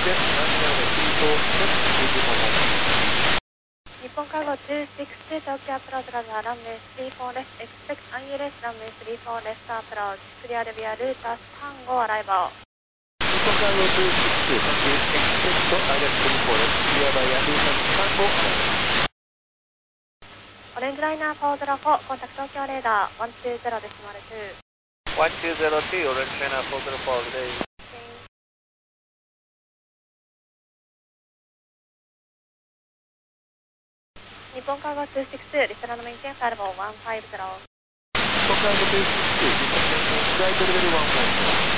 です。ランニアの日本カーゴ26、東京アプローチラザーランウェイ34です。Expect UNULESS ランウェイ34レフトアプローチ。クリアルビアルータスタンゴアライバー。 日本カーゴ26、Expect UNULESS 34です。クリアバイアルータスタンゴアライバー。 オレンジライナー404、コンタクト東京レーダー120デシマル2。 1202、オレンジライナー404です。 日本カーゴ26、リスナーのメインテンファイルボー150。 日本カーゴ26、リスナーのメインテンフライトレベル150。